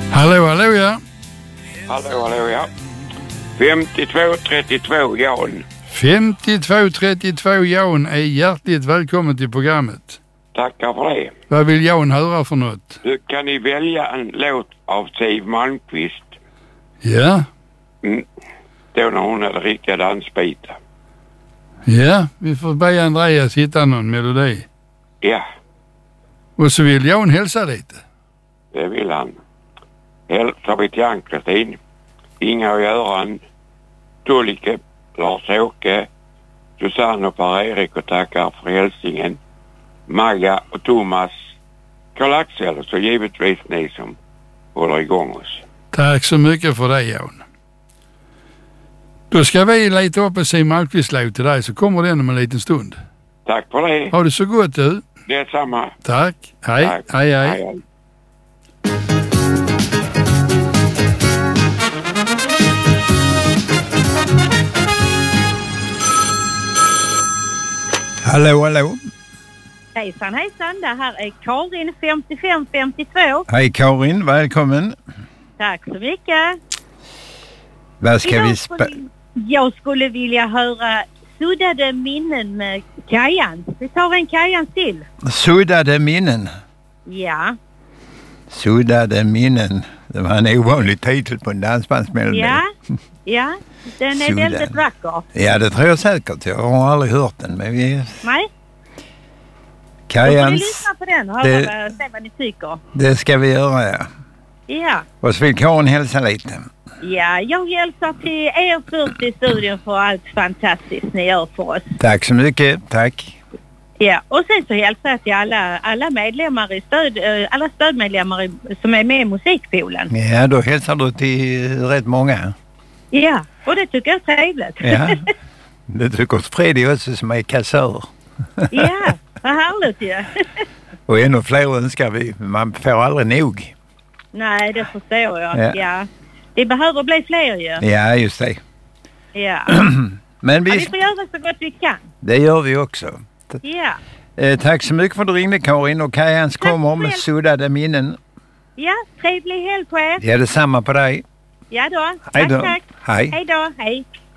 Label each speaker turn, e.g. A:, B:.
A: Hallå, hallå, ja.
B: Hallå, ja. 5232 Jan.
A: 5232 Jan är hjärtligt välkommen till programmet.
B: Tackar för det.
A: Vad vill Jan höra för något?
B: Du, kan ni välja en låt av Siw Malmkvist?
A: Ja.
B: Då när hon hade riktiga dansbitar.
A: Ja, vi får be Andreas hitta någon melodi.
B: Ja,
A: Och så vill Jan hälsa lite.
B: det vill han. Hälsar vi till Ann-Kristin, Inga och Göran, Tullike, Lars-Åke, Susanne och Per-Erik och tackar för hälsningen. Magga och Thomas, Karl-Axel och så givetvis ni som håller igång oss.
A: Tack så mycket för det, Jan. Då ska vi leta upp en Siw Malmkvist-låt till dig, så kommer den om en liten stund.
B: Tack för det.
A: Ha det så gott, du.
B: Det är samma.
A: Tack. Hej.
B: Tack.
A: Hej.
B: Hej.
C: Hallå, hallå.
D: Hejsan, det här är Karin 5552.
C: Hej Karin, välkommen.
D: Tack så mycket.
C: Vad ska vi
D: Jag skulle vilja höra Suddade minnen med Kajan. Vi tar en Kajan till.
C: Suddade minnen.
D: Ja.
C: Suddade minnen. Det var en ovanlig titel på en dansbandsmelodi.
D: Ja, den är väldigt vacker.
C: Ja, det tror jag säkert. Jag har aldrig hört den, men vi...
D: Nej.
C: Kajans...
D: Då får ni lyssna på den och se vad ni tycker.
C: Det ska vi göra, ja.
D: Ja.
C: Och så vill Karin hälsa lite.
D: Ja, jag hälsar till er först i studion för allt fantastiskt ni gör för oss.
C: Tack så mycket, tack.
D: Ja, och sen så hälsar jag till alla medlemmar i alla stödmedlemmar som är med i musikpoolen.
C: Ja, då hälsar du till rätt många.
D: Ja, och det tycker jag är trevligt.
C: Ja, det tycker Fredrik också som är kassör.
D: Ja, vad härligt ju.
C: Och ännu fler önskar vi, man får aldrig nog.
D: Nej, det förstår jag. Ja. Det behöver bli fler ju.
C: Ja, just det.
D: Ja.
C: Men vi
D: får göra så gott vi kan.
C: Det gör vi också.
D: Ja.
C: Tack så mycket för att du ringde, Karin, och Kajans kommer med Suddade minnen.
D: Ja, trevlig helg på er.
C: Ja, detsamma på dig.
D: Ja då.
C: Hej då.
D: Tack.
C: Hej.
D: Hej då. Hej.